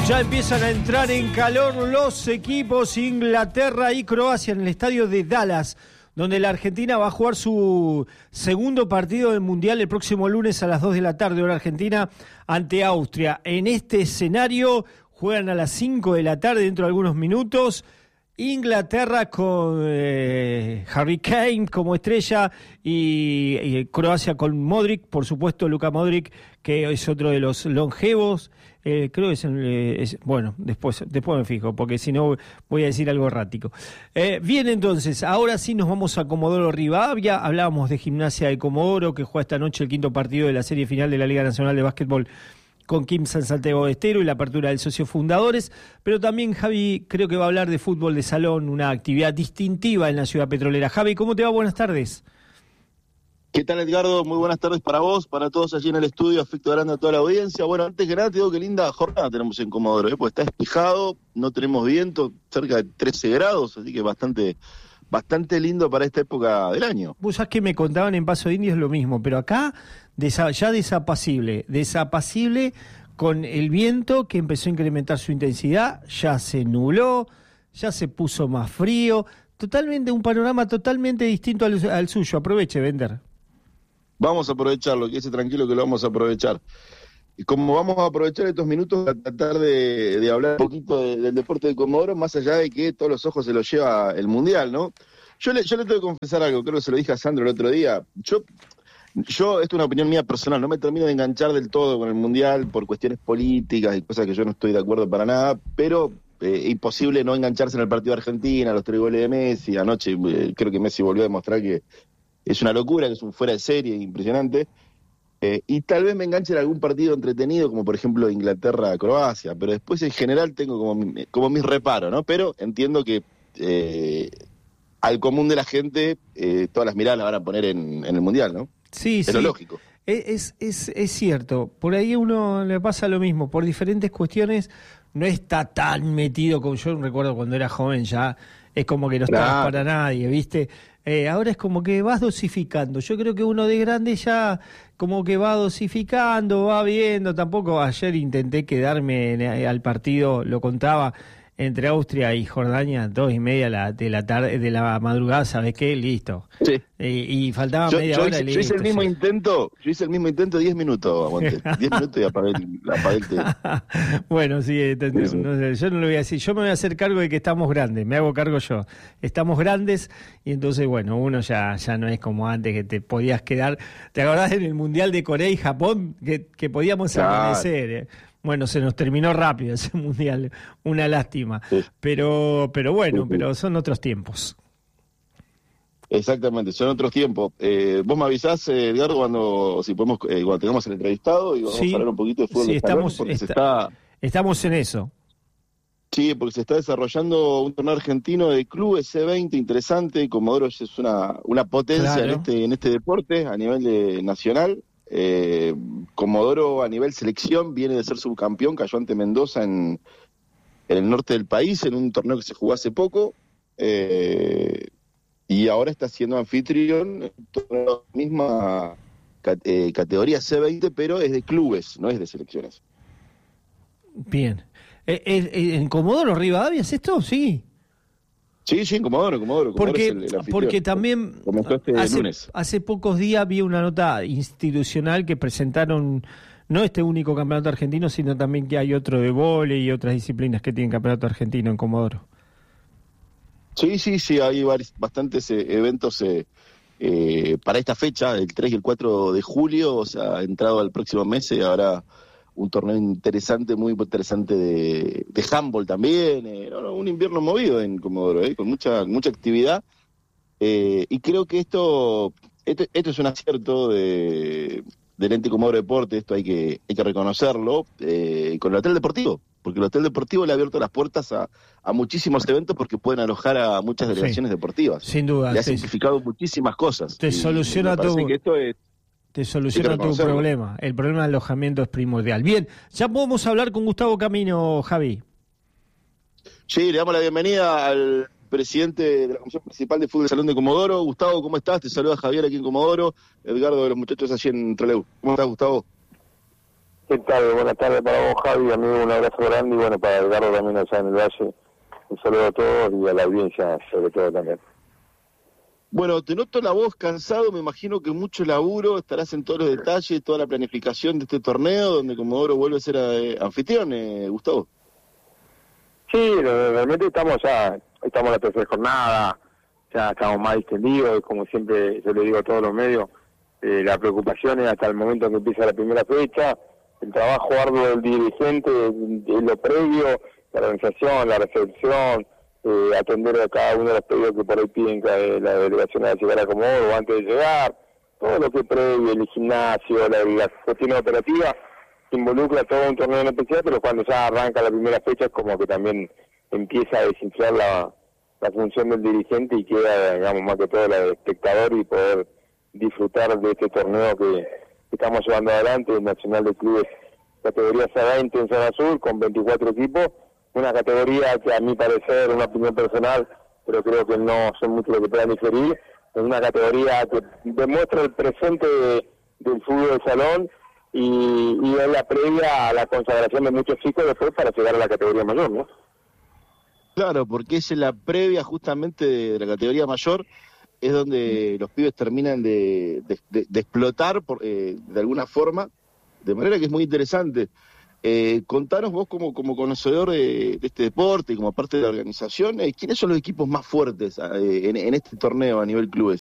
Ya empiezan a entrar en calor los equipos Inglaterra y Croacia en el estadio de Dallas, donde la Argentina va a jugar su segundo partido del Mundial el próximo lunes a las 2 de la tarde, hora argentina, ante Austria. En este escenario juegan a las 5 de la tarde, dentro de algunos minutos, Inglaterra con Harry Kane como estrella y Croacia con Modric, por supuesto Luka Modric, que es otro de los longevos. Creo que bueno, después me fijo, porque si no voy a decir algo errático. Bien, entonces, ahora sí nos vamos a Comodoro Rivadavia. Hablábamos de Gimnasia de Comodoro, que juega esta noche el quinto partido de la serie final de la Liga Nacional de Básquetbol con Quimsa en Santiago de Estero y la apertura del Socio Fundadores, pero también Javi creo que va a hablar de fútbol de salón, una actividad distintiva en la ciudad petrolera. Javi, ¿cómo te va? Buenas tardes. ¿Qué tal, Edgardo? Muy buenas tardes para vos, para todos allí en el estudio, afecto grande a toda la audiencia. Bueno, antes que nada te digo que linda jornada tenemos en Comodoro, porque está despejado, no tenemos viento, cerca de 13 grados, así que bastante lindo para esta época del año. Vos sabés que me contaban en Paso de Indias lo mismo, pero acá ya desapacible con el viento que empezó a incrementar su intensidad, ya se nubló, ya se puso más frío, totalmente un panorama totalmente distinto al suyo. Aproveche, Bender. Vamos a aprovecharlo, quédese tranquilo que lo vamos a aprovechar. Y como vamos a aprovechar estos minutos a tratar de hablar un poquito del deporte de Comodoro, más allá de que todos los ojos se los lleva el Mundial, ¿no? Yo le tengo que confesar algo, creo que se lo dije a Sandro el otro día. Yo, esto es una opinión mía personal, no me termino de enganchar del todo con el Mundial por cuestiones políticas y cosas que yo no estoy de acuerdo para nada, pero imposible no engancharse en el partido de Argentina, los 3 goles de Messi. Anoche creo que Messi volvió a demostrar que es una locura, que es un fuera de serie impresionante. Y tal vez me enganche en algún partido entretenido, como por ejemplo Inglaterra-Croacia, pero después en general tengo como mis reparos, ¿no? Pero entiendo que al común de la gente todas las miradas las van a poner en el Mundial, ¿no? Sí, es lo lógico. Es cierto, por ahí a uno le pasa lo mismo, por diferentes cuestiones no está tan metido como yo recuerdo cuando era joven, ya es como que no estabas para nadie, ¿viste? Ahora es como que vas dosificando. Yo creo que uno de grande ya como que va dosificando, va viendo. Tampoco ayer intenté quedarme al partido, lo contaba, entre Austria y Jordania, 2:30 de la tarde, de la madrugada, ¿sabes qué? Listo. Sí. Y faltaba media hora y listo. Yo hice el mismo intento, 10 minutos, aguanté. 10 minutos y apagué el tema. Bueno, sí, no sé, yo no lo voy a decir. Yo me voy a hacer cargo de que estamos grandes, me hago cargo yo. Estamos grandes y entonces, bueno, uno ya no es como antes que te podías quedar. ¿Te acordás en el Mundial de Corea y Japón que podíamos amanecer? Bueno, se nos terminó rápido ese Mundial, una lástima. Sí. Pero bueno, pero son otros tiempos. Exactamente, son otros tiempos. Vos me avisás, Edgardo, cuando tengamos el entrevistado y vamos a hablar un poquito de fútbol. Sí, estamos en eso. Sí, porque se está desarrollando un torneo argentino de clubes C20 interesante. Comodoro es una potencia, claro, en este deporte a nivel nacional. Comodoro a nivel selección viene de ser subcampeón, cayó ante Mendoza en el norte del país en un torneo que se jugó hace poco, y ahora está siendo anfitrión en la misma categoría C20, pero es de clubes, no es de selecciones. Bien. ¿En Comodoro Rivadavia es esto? Sí. Sí, en Comodoro. Porque también lunes. Hace pocos días vi una nota institucional que presentaron no este único campeonato argentino, sino también que hay otro de vóley y otras disciplinas que tienen campeonato argentino en Comodoro. Sí, hay bastantes eventos para esta fecha, el 3 y el 4 de julio, o sea, entrado al próximo mes, habrá un torneo interesante, muy interesante de handball también, un invierno movido en Comodoro, con mucha actividad, y creo que esto es un acierto del ente Comodoro Deporte, esto hay que reconocerlo, con el hotel deportivo, porque el hotel deportivo le ha abierto las puertas a muchísimos eventos porque pueden alojar a muchas delegaciones deportivas. Sin duda. Le ha simplificado muchísimas cosas. Te soluciona todo. Te soluciona tu problema. El problema de alojamiento es primordial. Bien, ya podemos hablar con Gustavo Camino, Javi. Sí, le damos la bienvenida al presidente de la Comisión Principal de Fútbol de Salón de Comodoro. Gustavo, ¿cómo estás? Te saluda Javier aquí en Comodoro, Edgardo de los muchachos allí en Trelew. ¿Cómo estás, Gustavo? ¿Qué tal? Buenas tardes para vos, Javi, amigo, un abrazo grande y bueno, para Edgardo también allá en el Valle. Un saludo a todos y a la audiencia sobre todo también. Bueno, te noto la voz cansado, me imagino que mucho laburo, estarás en todos los detalles, toda la planificación de este torneo, donde Comodoro vuelve a ser anfitrión, Gustavo. Sí, realmente estamos en la tercera jornada, ya estamos más distendidos, como siempre yo le digo a todos los medios, la preocupación es hasta el momento en que empieza la primera fecha, el trabajo arduo del dirigente, lo previo, la organización, la recepción, atender a cada uno de los pedidos que por ahí piden la delegación a llegar a Comodoro antes de llegar, todo lo que previo, el gimnasio, la cuestión operativa, involucra todo un torneo en especial, pero cuando ya arranca la primera fecha es como que también empieza a desinflar la función del dirigente y queda, digamos, más que todo la de espectador y poder disfrutar de este torneo que estamos llevando adelante, el Nacional de Clubes categoría C20 en zona sur, con 24 equipos, una categoría que a mi parecer, una opinión personal, pero creo que no son muchos los que puedan diferir, es una categoría que demuestra el presente del fútbol de salón y es la previa a la consagración de muchos chicos después para llegar a la categoría mayor, ¿no? Claro, porque es la previa justamente de la categoría mayor, es donde los pibes terminan de explotar de alguna forma, de manera que es muy interesante. Contanos vos como conocedor de este deporte y como parte de la organización, ¿quiénes son los equipos más fuertes en este torneo a nivel clubes?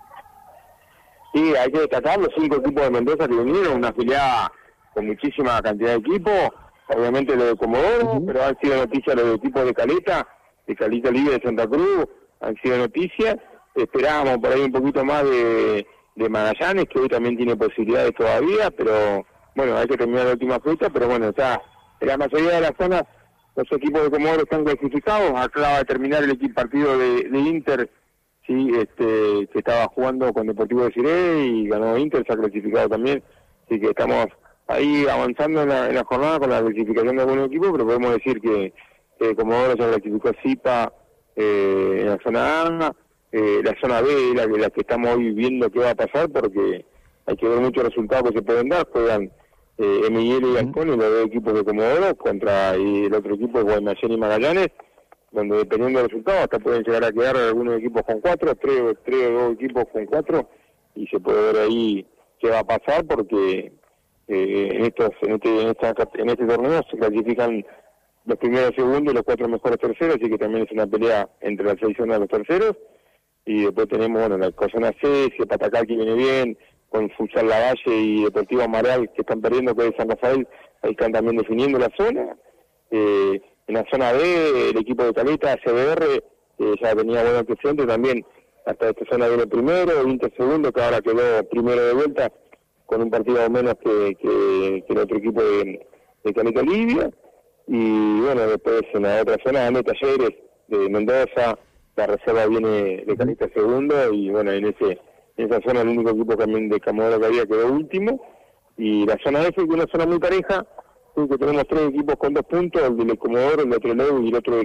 Sí, hay que destacar los 5 equipos de Mendoza que vinieron, una afiliada con muchísima cantidad de equipos, obviamente lo de Comodoro, pero han sido noticias los equipos de Caleta Libre de Santa Cruz, han sido noticias, esperábamos por ahí un poquito más de Magallanes, que hoy también tiene posibilidades todavía, pero bueno, hay que terminar la última fecha, pero bueno, ya en la mayoría de las zonas los equipos de Comodoro están clasificados, acaba de terminar el partido de Inter, sí, que estaba jugando con Deportivo de Siré y ganó Inter, se ha clasificado también, así que estamos ahí avanzando en la jornada con la clasificación de algunos equipos, pero podemos decir que Comodoro ya clasificó Zipa en la zona A, la zona B, la que estamos hoy viendo qué va a pasar, porque hay que ver muchos resultados que se pueden dar, juegan Miguel y Galcón y los dos equipos de Comodoro contra el otro equipo de Guaymallén y Magallanes, donde dependiendo del resultado hasta pueden llegar a quedar algunos equipos con 4, tres o 2 equipos con 4, y se puede ver ahí qué va a pasar, porque en este torneo se clasifican los primeros segundos y los 4 mejores terceros, así que también es una pelea entre las 6 zonas de los terceros, y después tenemos la zona C, si Patacá que viene bien, con Futsal Lavalle y Deportivo Amaral que están perdiendo, que es San Rafael, ahí están también definiendo la zona. En la zona B, el equipo de Caleta, CBR, ya tenía buen antecedente también, hasta esta zona viene primero, Inter segundo, que ahora quedó primero de vuelta, con un partido menos que el otro equipo de Caleta Libia, y bueno, después en la otra zona, de Talleres, de Mendoza, la reserva viene de Caleta segundo, y bueno, en esa zona el único equipo también de Comodoro que había quedó último, y la zona F, que es una zona muy pareja, que tenemos 3 equipos con 2 puntos, el de Comodoro, el de Trelew y el otro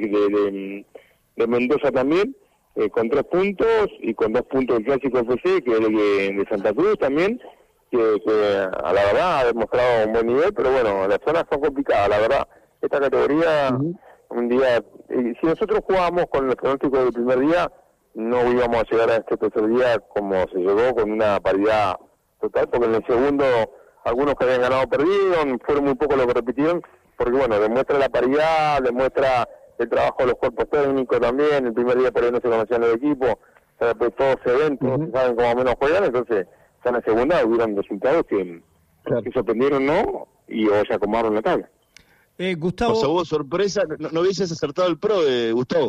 de Mendoza también, con 3 puntos, y con 2 puntos el Clásico FC, que es el de Santa Cruz también, que a la verdad ha demostrado un buen nivel, pero bueno, las zonas son complicadas, la verdad. Esta categoría, un día, si nosotros jugábamos con los pronósticos del primer día, no íbamos a llegar a este tercer día como se llegó, con una paridad total, porque en el segundo algunos que habían ganado perdieron, fueron muy pocos los que repitieron, porque bueno, demuestra la paridad, demuestra el trabajo de los cuerpos técnicos también, el primer día por ahí no se conocían los equipos, pues todos se ven, todos saben cómo menos juegan, entonces ya en la segunda hubieron resultados que sorprendieron, ¿no? Y o se acomodaron la tabla. Gustavo... O sea, vos, sorpresa, no hubieses acertado el pro, Gustavo.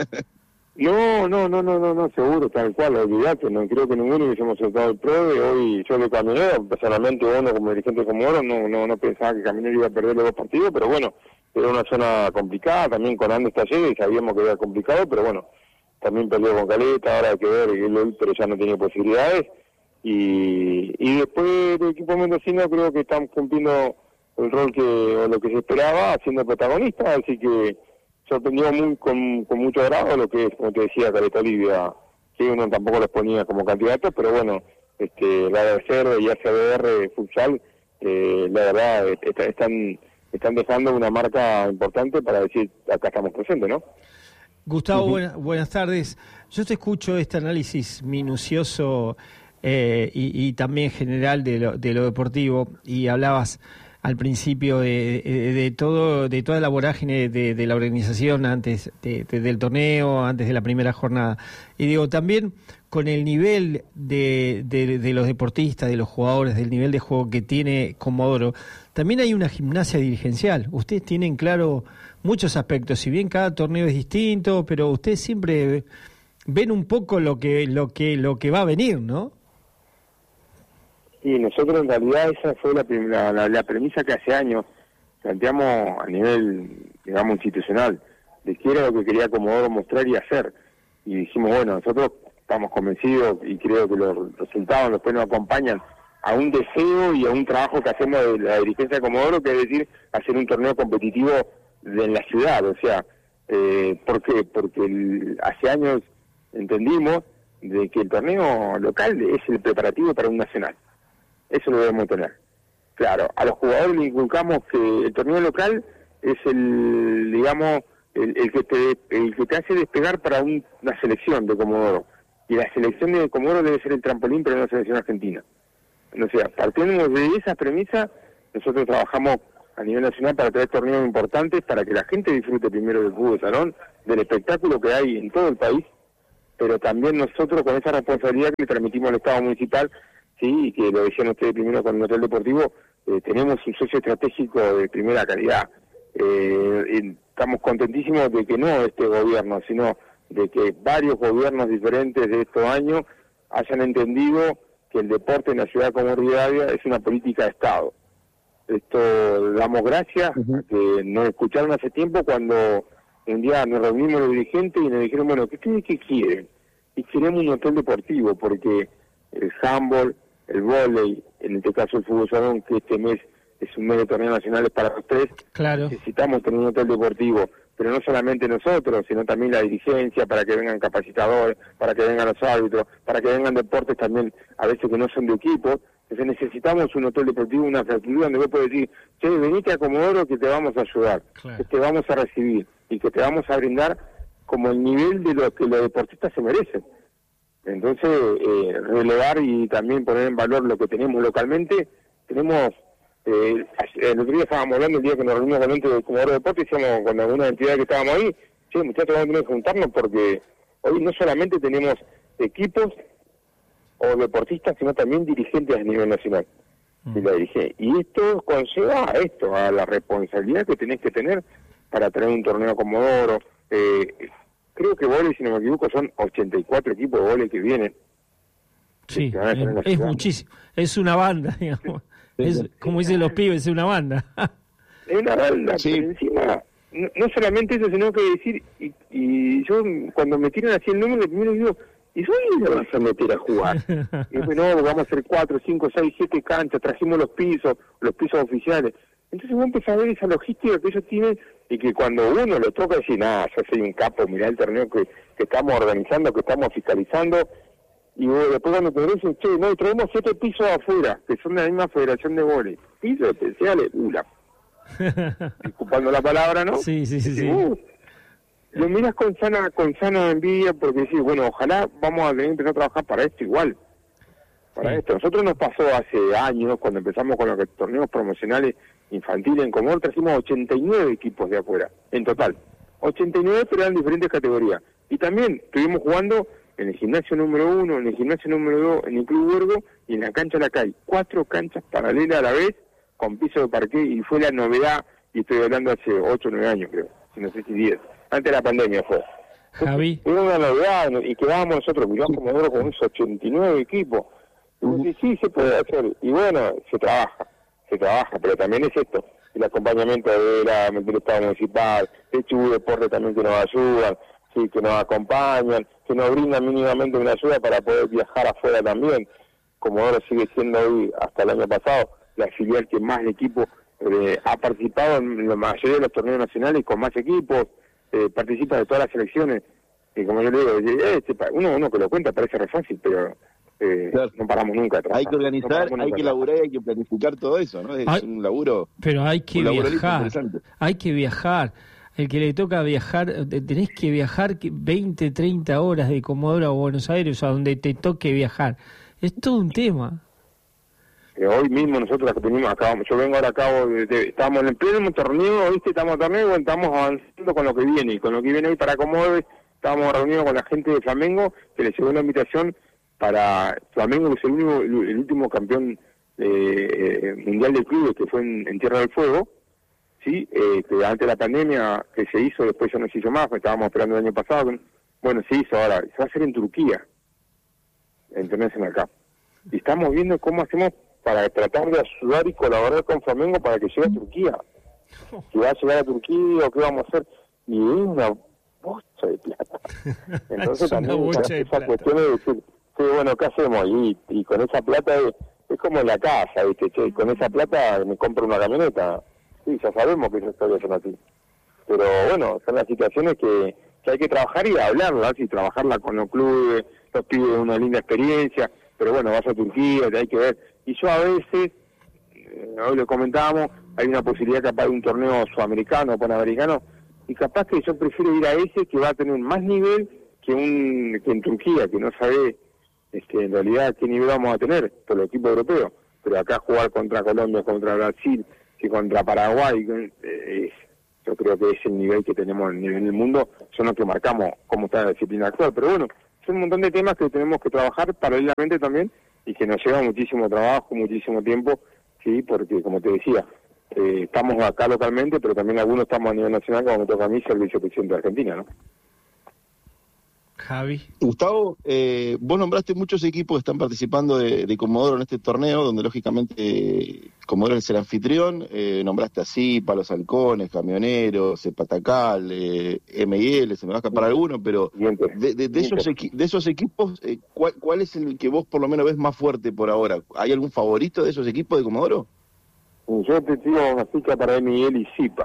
No, seguro, tal cual, olvidate, no creo que ninguno hubiésemos acertado el pro, hoy yo de Caminero, personalmente uno como dirigente como Oro, no pensaba que Caminero iba a perder los 2 partidos, pero bueno, era una zona complicada, también con Andes Talleres, sabíamos que era complicado, pero bueno, también perdió con Caleta, ahora hay que ver, pero ya no tenía posibilidades, y después del equipo mendocino creo que están cumpliendo el rol o lo que se esperaba, siendo protagonista, así que sorprendió con mucho agrado lo que es, como te decía, Caleta Olivia, que uno tampoco los ponía como candidatos, pero bueno, la de Cerro y ACBR Futsal la verdad están dejando una marca importante para decir, acá estamos presentes, ¿no? Gustavo, buenas tardes. Yo te escucho este análisis minucioso y también general de lo deportivo, y hablabas al principio de toda la vorágine de la organización antes del torneo, antes de la primera jornada. Y digo, también con el nivel de los deportistas, de los jugadores, del nivel de juego que tiene Comodoro, también hay una gimnasia dirigencial. Ustedes tienen claro muchos aspectos, si bien cada torneo es distinto, pero ustedes siempre ven un poco lo que va a venir, ¿no? Y nosotros en realidad esa fue la premisa que hace años planteamos a nivel, digamos, institucional, de qué era lo que quería Comodoro mostrar y hacer. Y dijimos, bueno, nosotros estamos convencidos y creo que los resultados después nos acompañan a un deseo y a un trabajo que hacemos de la dirigencia de Comodoro, que es decir, hacer un torneo competitivo en la ciudad. O sea, ¿por qué? Porque hace años entendimos de que el torneo local es el preparativo para un nacional. Eso lo debemos tener. Claro, a los jugadores les inculcamos que el torneo local es el que te hace despegar para una selección de Comodoro. Y la selección de Comodoro debe ser el trampolín para una selección argentina. O sea, partiendo de esa premisa, nosotros trabajamos a nivel nacional para traer torneos importantes para que la gente disfrute primero del fútbol de salón, del espectáculo que hay en todo el país, pero también nosotros con esa responsabilidad que le transmitimos al Estado municipal, sí, y que lo decían ustedes primero con el hotel deportivo, tenemos un socio estratégico de primera calidad. Estamos contentísimos de que no este gobierno, sino de que varios gobiernos diferentes de estos años hayan entendido que el deporte en la ciudad como Rivadavia es una política de Estado. Esto damos gracias a que nos escucharon hace tiempo cuando un día nos reunimos los dirigentes y nos dijeron, bueno, ¿qué quieren? Y queremos un hotel deportivo, porque el handball, el vóley, en este caso el fútbol salón, que este mes es un mes de torneos nacionales para los tres, claro, necesitamos tener un hotel deportivo, pero no solamente nosotros, sino también la dirigencia, para que vengan capacitadores, para que vengan los árbitros, para que vengan deportes también, a veces que no son de equipos. Entonces necesitamos un hotel deportivo, una infraestructura donde vos podés decir, che, venite a Comodoro que te vamos a ayudar, claro, que te vamos a recibir y que te vamos a brindar como el nivel de lo que los deportistas se merecen. Entonces, relevar y también poner en valor lo que tenemos localmente. Tenemos, el otro día estábamos hablando, el día que nos reunimos con gente de Comodoro Deportes, decíamos con alguna entidad que estábamos ahí, che, muchachos, vamos a tener que juntarnos porque hoy no solamente tenemos equipos o deportistas, sino también dirigentes a nivel nacional. Y esto conlleva a la responsabilidad que tenés que tener para tener un torneo Comodoro. Creo que vóley, si no me equivoco, son 84 equipos de vóley que vienen. Sí, es muchísimo. Es una banda, digamos. Es, como dicen los pibes, es una banda. Es una banda, sí. Pero encima, no solamente eso, sino que decir, y yo cuando me tiran así el número, primero digo, ¿y dónde le vas a meter a jugar? Y después, no, vamos a hacer 4, 5, 6, 7 canchas, trajimos los pisos oficiales. Entonces vos empezás a ver esa logística que ellos tienen y que cuando uno lo toca decir, nada, yo soy un capo, mirá el torneo que estamos organizando, que estamos fiscalizando, y vos después cuando te dicen, che, no, traemos 7 pisos afuera, que son de la misma federación de vóley, pisos especiales, disculpando la palabra, ¿no? Sí. Lo miras con sana envidia porque decís, bueno, ojalá vamos a tener que empezar a trabajar para esto igual. Para esto. Nosotros nos pasó hace años, cuando empezamos con los torneos promocionales infantiles en Comodoro, trajimos 89 equipos de afuera, en total. 89, pero eran diferentes categorías. Y también estuvimos jugando en el gimnasio número 1, en el gimnasio número 2, en el Club Huergo y en la cancha La Cay. 4 canchas paralelas a la vez, con piso de parqué, y fue la novedad, y estoy hablando hace 8 o 9 años, creo, si no sé si 10. Antes de la pandemia fue. Javi. Fue una novedad, y quedábamos nosotros, cuidamos Comodoro con esos 89 equipos. Y sí, se puede hacer. Y bueno, se trabaja, pero también es esto, el acompañamiento del Estado municipal, de Chubu Deporte también que nos ayudan, sí, que nos acompañan, que nos brindan mínimamente una ayuda para poder viajar afuera también. Comodoro sigue siendo hoy, hasta el año pasado, la filial que más equipos ha participado en la mayoría de los torneos nacionales con más equipos, participa de todas las selecciones. Y como yo le digo, uno que lo cuenta parece re fácil, pero Claro. No paramos nunca de trabajar. Hay que organizar, hay que laburar y hay que planificar todo eso, ¿no? Es un laburo. Pero hay que viajar. Interesante. Hay que viajar. El que le toca viajar, tenés que viajar 20, 30 horas de Comodoro a Buenos Aires, a donde te toque viajar. Es todo un tema. Hoy mismo nosotros yo vengo ahora a cabo, estamos en pleno torneo, ¿viste? Estamos avanzando con lo que viene, y con lo que viene hoy para Comodoro, estábamos reunidos con la gente de Flamengo, que les llegó una invitación para Flamengo, que es el último campeón mundial de clubes, que fue en Tierra del Fuego, sí, que antes de la pandemia que se hizo, después ya no se hizo más, estábamos esperando el año pasado, bueno, se hizo ahora, se va a hacer en Turquía, en International Cup, y estamos viendo cómo hacemos para tratar de ayudar y colaborar con Flamengo para que llegue a Turquía, si va a llegar a Turquía o qué vamos a hacer, y es una bocha de plata. Entonces también esa cuestión de decir, sí, bueno, ¿qué hacemos? Y con esa plata es como en la casa, ¿viste? Che, con esa plata me compro una camioneta. Sí, ya sabemos que esas historias son así. Pero bueno, son las situaciones que hay que trabajar y hablarlas, y trabajarla con los clubes, los pibes una linda experiencia, pero bueno, vas a Turquía, te hay que ver. Y yo a veces, hoy lo comentábamos, hay una posibilidad capaz de un torneo sudamericano o panamericano, y capaz que yo prefiero ir a ese que va a tener más nivel que en Turquía, que no sabe en realidad qué nivel vamos a tener por el equipo europeo. Pero acá jugar contra Colombia, contra Brasil, y contra Paraguay, yo creo que es el nivel que tenemos en el mundo, son los que marcamos cómo está la disciplina actual. Pero bueno, son un montón de temas que tenemos que trabajar paralelamente también, y que nos lleva muchísimo trabajo, muchísimo tiempo, sí, porque como te decía, estamos acá localmente, pero también algunos estamos a nivel nacional, como me toca a mí ser vicepresidente de Argentina, ¿no? Javi. Gustavo, vos nombraste muchos equipos que están participando de Comodoro en este torneo, donde lógicamente Comodoro es el anfitrión. Nombraste así, Palos Halcones, Camioneros, Patacal, M&L, se me va a escapar alguno, pero de esos equipos, ¿cuál es el que vos por lo menos ves más fuerte por ahora? ¿Hay algún favorito de esos equipos de Comodoro? Yo te tiro una ficha para M&L y Zipa.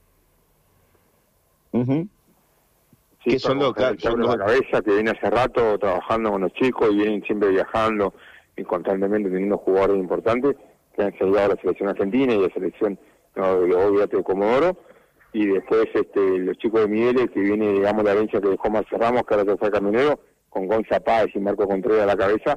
Sí, que son los la cabeza, que viene hace rato trabajando con los chicos y vienen siempre viajando y constantemente teniendo jugadores importantes que han llegado a la selección argentina y a la selección, obviamente, de Comodoro. Y después los chicos de Miguel, que viene, digamos, la herencia que dejó Marcelo Ramos, que ahora se fue a Camionero, con Gonza Páez y Marco Contreras a la cabeza,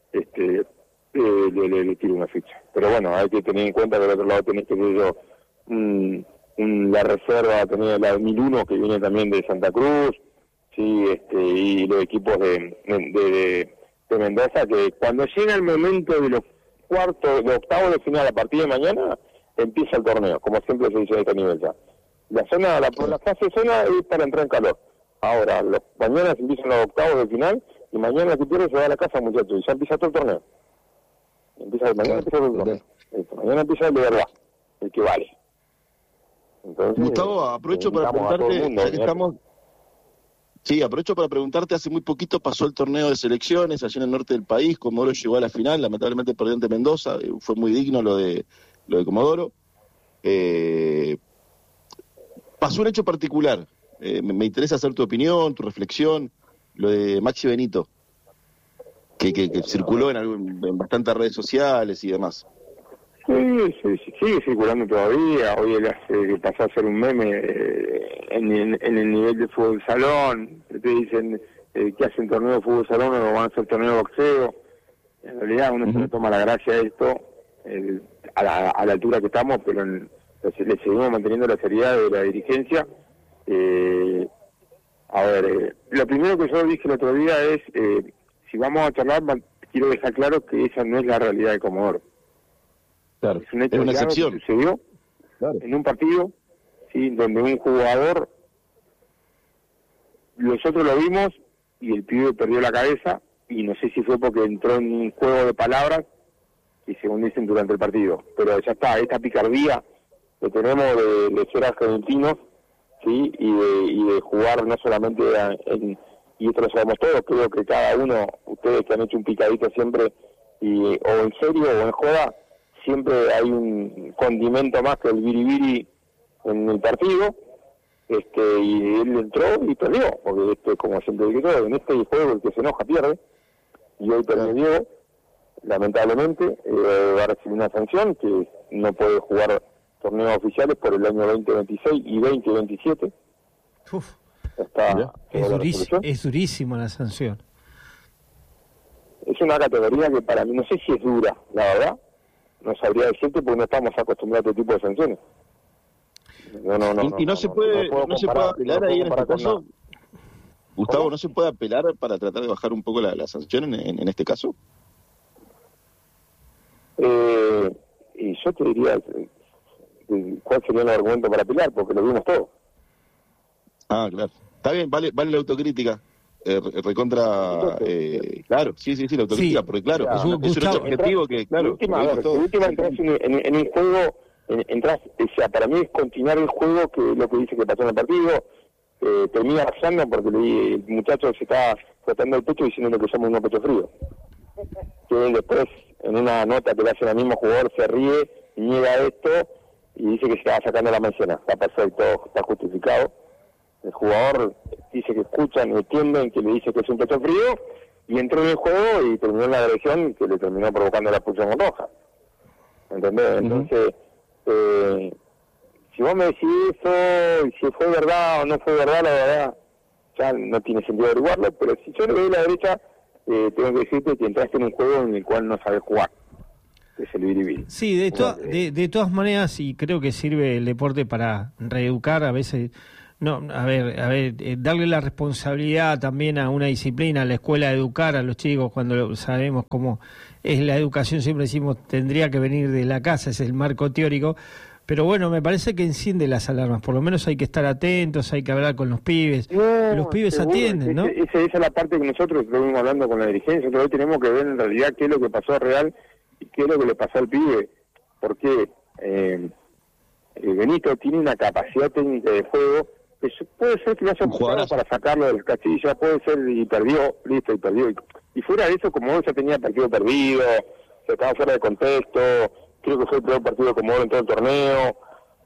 le tiro una ficha. Pero bueno, hay que tener en cuenta que del otro lado tenés que ver la reserva, tener la 2001 que viene también de Santa Cruz, sí, y los equipos de Mendoza, que cuando llega el momento de los octavos de final a partir de mañana, empieza el torneo, como siempre se dice a este nivel ya. La fase zona es para entrar en calor. Ahora, mañana se empiezan los octavos de final, y mañana el que pierde se va a la casa, muchachos, y ya empieza todo el torneo. Mañana empieza todo el torneo. Mañana empieza el de verdad, el que vale. Entonces, Gustavo, aprovecho para preguntarte, ya que estamos... Sí, aprovecho para preguntarte, hace muy poquito pasó el torneo de selecciones allá en el norte del país, Comodoro llegó a la final, lamentablemente perdió ante Mendoza, fue muy digno lo de Comodoro. Pasó un hecho particular, me interesa saber tu opinión, tu reflexión, lo de Maxi Benito, que circuló en bastantes redes sociales y demás. Sí, sigue circulando todavía. Hoy él pasó a ser un meme en el nivel de fútbol salón. Te dicen que hacen torneo de fútbol salón o van a hacer torneo de boxeo. En realidad uno se le toma la gracia de esto a la altura que estamos, pero le seguimos manteniendo la seriedad de la dirigencia. Lo primero que yo dije el otro día es, si vamos a charlar, quiero dejar claro que esa no es la realidad de Comodoro. Claro, es un hecho una que excepción. Sucedió en un partido, sí, donde un jugador, nosotros lo vimos y el pibe perdió la cabeza, y no sé si fue porque entró en un juego de palabras y según dicen durante el partido, pero ya está, esta picardía que tenemos de ser argentinos, sí, y de jugar no solamente y esto lo sabemos todos, creo que cada uno, ustedes que han hecho un picadito siempre, o en serio o en joda, siempre hay un condimento más que el biribiri en el partido, y él entró y perdió, porque como siempre digo todo, en este juego el que se enoja pierde, y hoy perdió, lamentablemente, va a recibir una sanción que no puede jugar torneos oficiales por el año 2026 y 2027. Uf, es durísimo la sanción. Es una categoría que para mí, no sé si es dura, la verdad, no sabría decirte porque no estamos acostumbrados a este tipo de sanciones. No se puede apelar ahí en este caso, Gustavo, ¿no se puede apelar para tratar de bajar un poco la sanción en este caso? Y yo te diría, ¿cuál sería el argumento para apelar? Porque lo vimos todo. Ah, claro. Está bien, vale la autocrítica. Claro, sí, la autocrítica, porque claro, es un objetivo que, claro, última entras en un juego, entras, o sea, para mí es continuar el juego, que es lo que dice que pasó en el partido, termina pasando porque el muchacho se está frotando el pecho diciendo que somos unos pecho frío. Que después, en una nota que le hace al mismo jugador, se ríe, niega esto y dice que se estaba sacando la maicena. Está perfecto, está justificado. El jugador dice que escuchan, entienden que le dice que es un pecho frío, y entró en el juego y terminó en la agresión que le terminó provocando la expulsión roja. ¿Entendés? Entonces, si vos me decís eso, y si fue verdad o no fue verdad, la verdad, ya no tiene sentido averiguarlo, pero si yo le doy la derecha, tengo que decirte que entraste en un juego en el cual no sabes jugar, que es el biribiri. Sí, de todas maneras, y creo que sirve el deporte para reeducar a veces. No, a ver, darle la responsabilidad también a una disciplina, a la escuela, de educar a los chicos cuando sabemos cómo es la educación. Siempre decimos tendría que venir de la casa, es el marco teórico, pero bueno, me parece que enciende las alarmas. Por lo menos hay que estar atentos, hay que hablar con los pibes. Los pibes seguro, atienden, ¿no? Esa es la parte que nosotros estuvimos hablando con la dirigencia. Nosotros tenemos que ver en realidad qué es lo que pasó real y qué es lo que le pasó al pibe, porque Benito tiene una capacidad técnica de juego. Puede ser que lo haya jugado para sacarlo del castillo, puede ser, y perdió, listo, y perdió. Y fuera de eso, como ya tenía partido perdido, se estaba fuera de contexto, creo que fue el peor partido como en todo el torneo,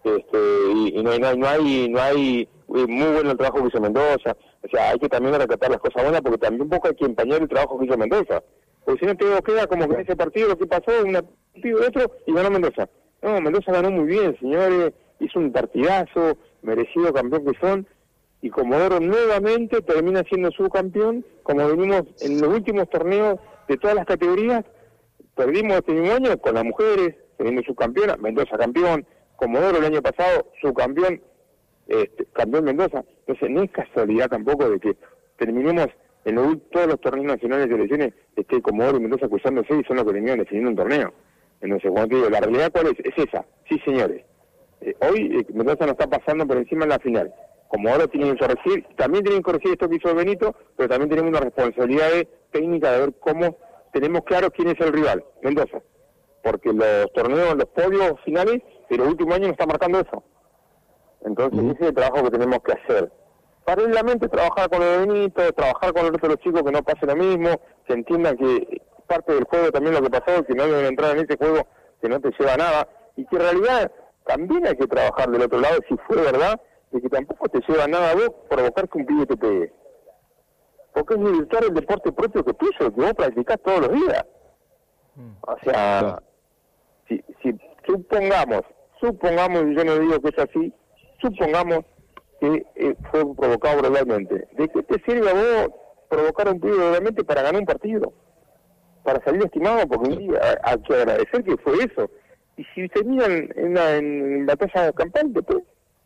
y no hay muy bueno el trabajo que hizo Mendoza. O sea, hay que también rescatar las cosas buenas, porque también un poco hay que empañar el trabajo que hizo Mendoza. Porque si no te queda como que en ese partido lo que pasó, un partido de otro, y ganó Mendoza. No, Mendoza ganó muy bien, señores, hizo un partidazo, merecido campeón que son, y Comodoro nuevamente termina siendo subcampeón, como venimos en los últimos torneos de todas las categorías. Perdimos este mismo año con las mujeres, teniendo subcampeona, Mendoza campeón, Comodoro el año pasado subcampeón, campeón Mendoza. Entonces no es casualidad tampoco de que terminemos en todos los torneos nacionales de selecciones, Comodoro y Mendoza cruzándose y son los que terminan definiendo un torneo. Entonces, cuando te digo, la realidad cuál es esa, sí señores. Hoy Mendoza no está pasando por encima en la final. Como ahora tienen que corregir, también tienen que corregir esto que hizo Benito, pero también tenemos una responsabilidad técnica de ver cómo tenemos claro quién es el rival, Mendoza. Porque los torneos, los podios finales de los últimos años no están marcando eso. Entonces ese es el trabajo que tenemos que hacer. Paralelamente trabajar con el Benito, trabajar con el resto de los chicos, que no pase lo mismo, que entiendan que parte del juego también lo que pasó, que no deben entrar en ese juego que no te lleva a nada, y que en realidad también hay que trabajar del otro lado, si fue verdad, de que tampoco te lleva a nada a vos provocar que un pibe te pegue. Porque es militar el deporte propio que tuyo, que vos practicás todos los días. O sea, si supongamos, y yo no digo que es así, supongamos que fue provocado verbalmente. ¿De qué te sirve a vos provocar a un pibe verbalmente para ganar un partido? Para salir estimado, porque un día hay que agradecer que fue eso. Y si se miran en batalla campal, después,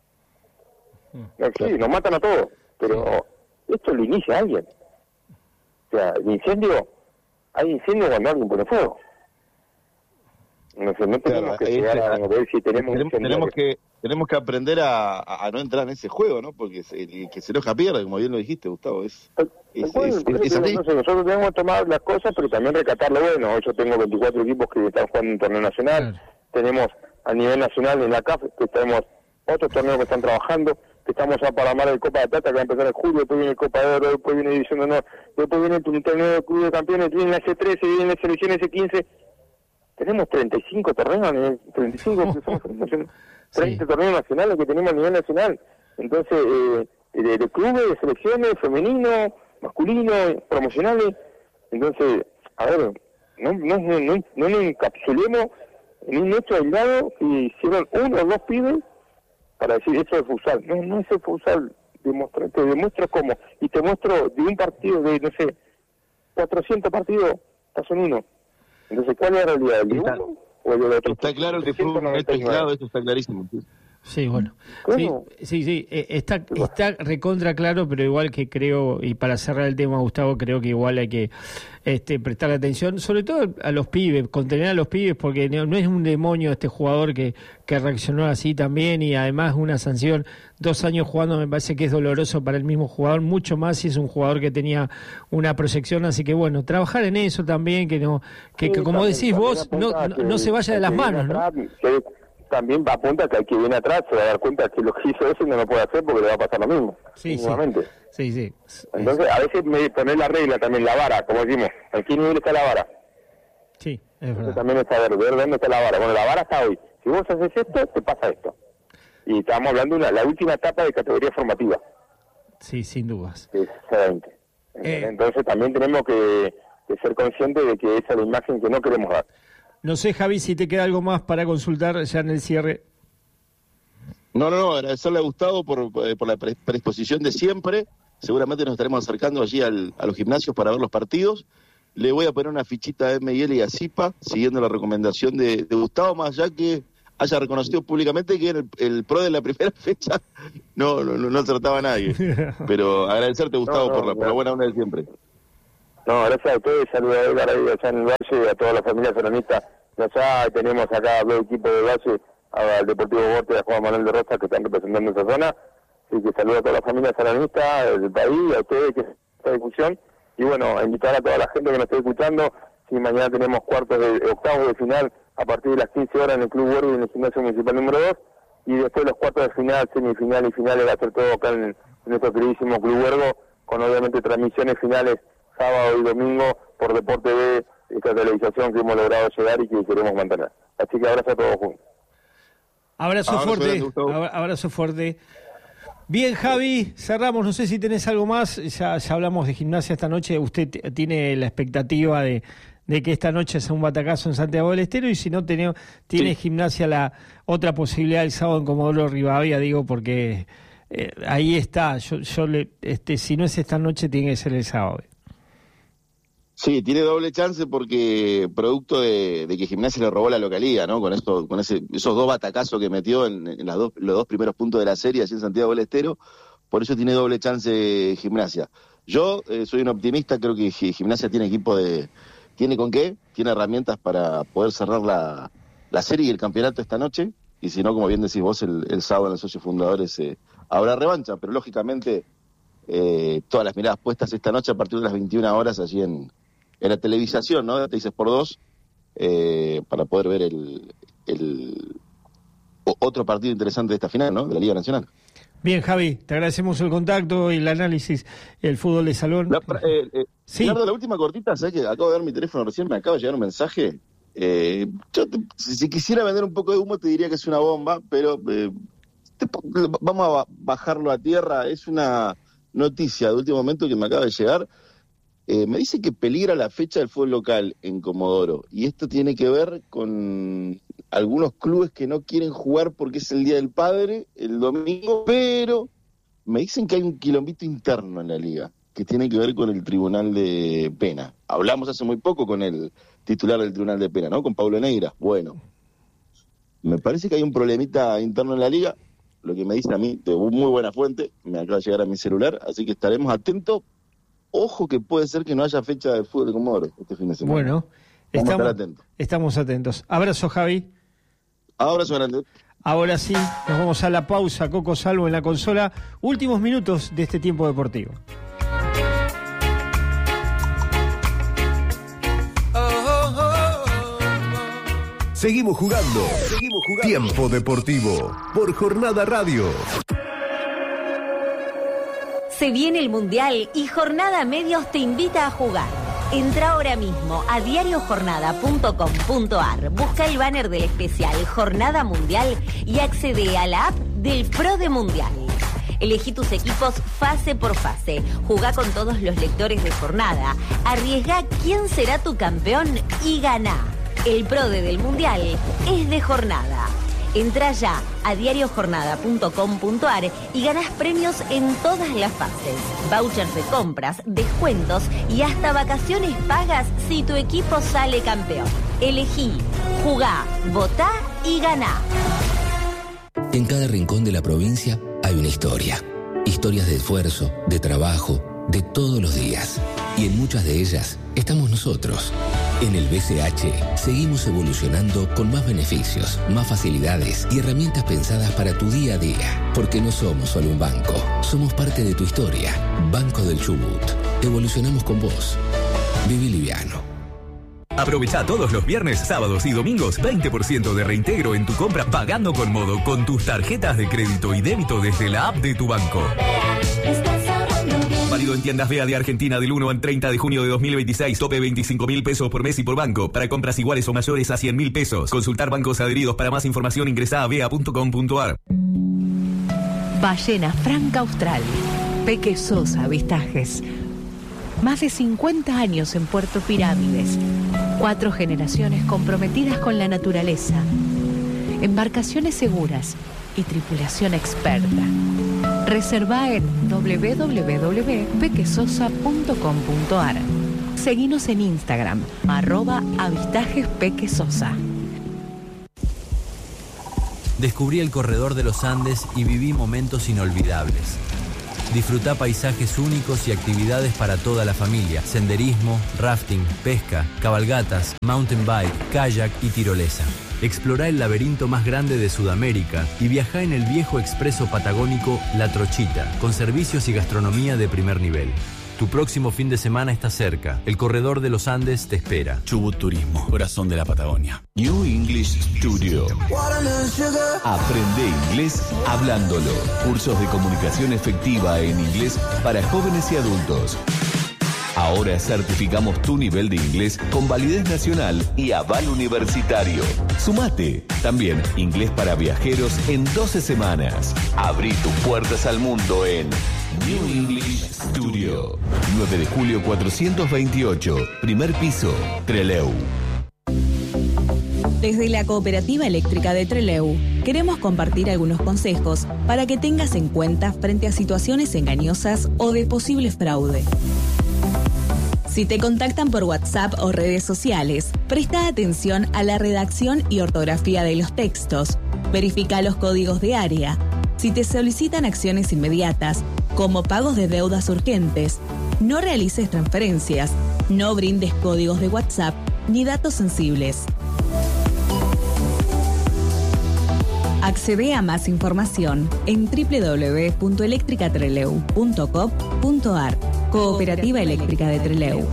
sí, nos matan a todos, pero esto lo inicia alguien. O sea, el incendio, hay incendio cuando alguien pone fuego. No sé, no tenemos que llegar a ver si tenemos tenemos que aprender a no entrar en ese juego, ¿no? Porque el que se enoja pierde, como bien lo dijiste, Gustavo. Es así. Nosotros tenemos que tomar las cosas, pero también rescatar lo bueno. Hoy yo tengo 24 equipos que están jugando en un torneo nacional. Tenemos a nivel nacional en la CAF, que tenemos otros torneos que están trabajando, que estamos ya para armar el Copa de Plata, que va a empezar en julio, después viene el Copa de Oro, después viene División de Honor, después viene el torneo de Club de Campeones, viene la S13, viene la selección S15. Tenemos 35 torneos, 35 30 torneos nacionales que tenemos a nivel nacional. Entonces, de clubes, de selecciones, femeninos, masculinos, promocionales. Entonces, a ver, no nos encapsulemos en un hecho aislado que hicieron 1 o 2 pibes para decir eso es futsal. No es el futsal, te demuestro cómo, y te muestro de un partido de, no sé, 400 partidos, estás en uno. Entonces, ¿cuál es la realidad? ¿El de uno o el de otro? Está claro que fue un hecho aislado, eso está clarísimo. Sí, bueno. ¿Cómo? Sí, está recontra claro, pero igual que creo, y para cerrar el tema, Gustavo, creo que igual hay que prestarle atención, sobre todo a los pibes, contener a los pibes, porque no es un demonio este jugador que reaccionó así también, y además una sanción, 2 años jugando me parece que es doloroso para el mismo jugador, mucho más si es un jugador que tenía una proyección, así que bueno, trabajar en eso también, que como decís vos, no se vaya de las manos, ¿no? También apunta que hay que viene atrás se va a dar cuenta que lo que hizo ese no lo puede hacer porque le va a pasar lo mismo. Sí. Entonces, a veces me poner la regla también, la vara, como decimos, ¿en qué nivel está la vara? Sí, es verdad. Entonces, también es saber dónde está la vara. Bueno, la vara está hoy. Si vos haces esto, te pasa esto. Y estamos hablando de la última etapa de categoría formativa. Sí, sin dudas. Que es C20. Entonces, también tenemos que ser conscientes de que esa es la imagen que no queremos dar. No sé, Javi, si te queda algo más para consultar ya en el cierre. No, agradecerle a Gustavo por la predisposición de siempre. Seguramente nos estaremos acercando allí a los gimnasios para ver los partidos. Le voy a poner una fichita a ML y a Zipa, siguiendo la recomendación de Gustavo, más allá que haya reconocido públicamente que en el pro de la primera fecha no acertaba a nadie. Pero agradecerte, Gustavo, por la buena onda de siempre. No, gracias a ustedes, saludos a Edgar ahí allá en el Valle, a toda la familia peronistas de allá. Tenemos acá 2 equipos del Valle, al Deportivo Borte y a Juan Manuel de Rosa, que están representando esa zona. Así que saludo a toda la familia peronista del país, a ustedes que esta discusión. Y bueno, invitar a toda la gente que nos esté escuchando. Si mañana tenemos octavos de final a partir de las 15 horas en el Club Huergo y en el Gimnasio Municipal número 2. Y después los cuartos de final, semifinal y finales va a ser todo acá en nuestro queridísimo Club Huergo, con obviamente transmisiones finales sábado y domingo por Deporte B, esta televisación que hemos logrado llegar y que queremos mantener. Así que abrazo a todos juntos. Abrazo fuerte. Bien, Javi, cerramos. No sé si tenés algo más. Ya hablamos de Gimnasia esta noche. Usted tiene la expectativa de que esta noche sea un batacazo en Santiago del Estero, y si no tiene sí. Gimnasia la otra posibilidad el sábado en Comodoro Rivadavia, digo, porque ahí está. Si no es esta noche, tiene que ser el sábado. Sí, tiene doble chance porque producto de que Gimnasia le robó la localía, ¿no? Con esos 2 batacazos que metió en los 2 primeros puntos de la serie allí en Santiago del Estero, por eso tiene doble chance Gimnasia. Yo soy un optimista, creo que Gimnasia tiene tiene con qué, tiene herramientas para poder cerrar la serie y el campeonato esta noche, y si no, como bien decís vos, el sábado en los socios fundadores habrá revancha, pero lógicamente todas las miradas puestas esta noche a partir de las 21 horas allí en la televisación, ¿no? Te dices por 2, para poder ver el otro partido interesante de esta final, ¿no? De la Liga Nacional. Bien, Javi, te agradecemos el contacto y el análisis, el fútbol de salón. Sí. Leonardo, la última cortita, ¿sabes que acabo de ver mi teléfono recién? Me acaba de llegar un mensaje. Si quisiera vender un poco de humo, te diría que es una bomba, pero vamos a bajarlo a tierra. Es una noticia de último momento que me acaba de llegar. Me dice que peligra la fecha del fútbol local en Comodoro, y esto tiene que ver con algunos clubes que no quieren jugar porque es el Día del Padre, el domingo, pero me dicen que hay un quilombito interno en la liga que tiene que ver con el Tribunal de Pena. Hablamos hace muy poco con el titular del Tribunal de Pena, ¿no? Con Pablo Neira. Bueno, me parece que hay un problemita interno en la liga, lo que me dice a mí de muy buena fuente, me acaba de llegar a mi celular, así que estaremos atentos. Ojo que puede ser que no haya fecha de fútbol de Comodoro este fin de semana. Bueno, estamos atentos. Abrazo, Javi. Abrazo grande. Ahora sí, nos vamos a la pausa. Coco Salvo en la consola. Últimos minutos de este tiempo deportivo. Seguimos jugando. Tiempo deportivo por Jornada Radio. Se viene el Mundial y Jornada Medios te invita a jugar. Entra ahora mismo a diariojornada.com.ar, busca el banner del especial Jornada Mundial y accede a la app del Pro de Mundial. Elegí tus equipos fase por fase. Jugá con todos los lectores de Jornada. Arriesgá quién será tu campeón y ganá. El PRODE del Mundial es de Jornada. Entrá ya a diariojornada.com.ar y ganás premios en todas las fases. Vouchers de compras, descuentos y hasta vacaciones pagas si tu equipo sale campeón. Elegí, jugá, votá y ganá. En cada rincón de la provincia hay una historia. Historias de esfuerzo, de trabajo, de todos los días. Y en muchas de ellas estamos nosotros. En el BCH seguimos evolucionando con más beneficios, más facilidades y herramientas pensadas para tu día a día. Porque no somos solo un banco, somos parte de tu historia. Banco del Chubut. Evolucionamos con vos. Viví liviano. Aprovecha todos los viernes, sábados y domingos 20% de reintegro en tu compra pagando con Modo con tus tarjetas de crédito y débito desde la app de tu banco. Válido en tiendas BEA de Argentina del 1 al 30 de junio de 2026. Tope 25.000 pesos por mes y por banco. Para compras iguales o mayores a 100.000 pesos. Consultar bancos adheridos. Para más información ingresa a bea.com.ar. Ballena Franca Austral. Peque Sosa Avistajes. Más de 50 años en Puerto Pirámides. 4 generaciones comprometidas con la naturaleza. Embarcaciones seguras y tripulación experta. Reserva en www.pequesosa.com.ar. Seguinos en Instagram, @avistajespequesosa. Descubrí el corredor de los Andes y viví momentos inolvidables. Disfrutá paisajes únicos y actividades para toda la familia. Senderismo, rafting, pesca, cabalgatas, mountain bike, kayak y tirolesa. Explorá el laberinto más grande de Sudamérica y viajá en el viejo expreso patagónico La Trochita, con servicios y gastronomía de primer nivel. Tu próximo fin de semana está cerca. El corredor de los Andes te espera. Chubut Turismo, corazón de la Patagonia. New English Studio. Aprende inglés hablándolo. Cursos de comunicación efectiva en inglés para jóvenes y adultos. Ahora certificamos tu nivel de inglés con validez nacional y aval universitario. Sumate. También inglés para viajeros en 12 semanas. Abrí tus puertas al mundo en New English Studio. 9 de julio 428, primer piso, Trelew. Desde la Cooperativa Eléctrica de Trelew, queremos compartir algunos consejos para que tengas en cuenta frente a situaciones engañosas o de posible fraude. Si te contactan por WhatsApp o redes sociales, presta atención a la redacción y ortografía de los textos. Verifica los códigos de área. Si te solicitan acciones inmediatas, como pagos de deudas urgentes, no realices transferencias, no brindes códigos de WhatsApp ni datos sensibles. Accede a más información en www.electricatreleu.com.ar. Cooperativa Eléctrica de Trelew.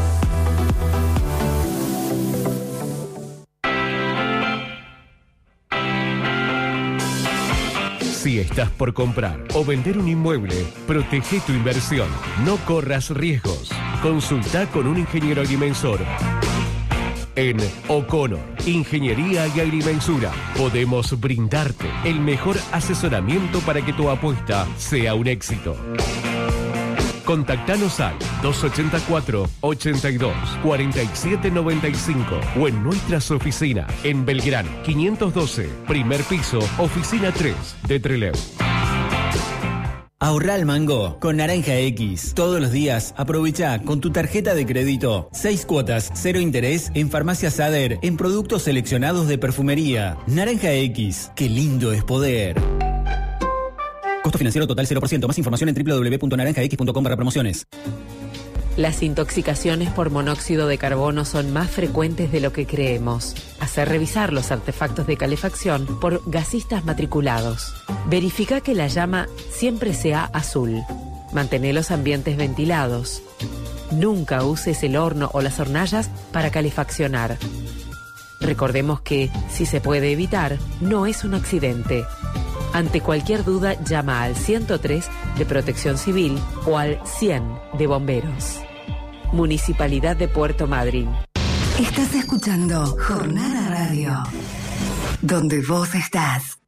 Si estás por comprar o vender un inmueble, protege tu inversión. No corras riesgos. Consulta con un ingeniero agrimensor. En O'Connor, Ingeniería y Agrimensura, podemos brindarte el mejor asesoramiento para que tu apuesta sea un éxito. Contactanos al 284-82-4795 o en nuestras oficinas en Belgrano 512, primer piso, oficina 3 de Trelew. Ahorrá al mango con Naranja X. Todos los días aprovecha con tu tarjeta de crédito 6 cuotas, 0 interés en Farmacia Sader en productos seleccionados de perfumería. Naranja X, qué lindo es poder. Costo financiero total 0%. Más información en www.naranjax.com/promociones. Las intoxicaciones por monóxido de carbono son más frecuentes de lo que creemos. Hacer revisar los artefactos de calefacción por gasistas matriculados. Verifica que la llama siempre sea azul. Mantén los ambientes ventilados. Nunca uses el horno o las hornallas para calefaccionar. Recordemos que, si se puede evitar, no es un accidente. Ante cualquier duda, llama al 103 de Protección Civil o al 100 de Bomberos. Municipalidad de Puerto Madryn. Estás escuchando Jornada Radio, donde vos estás.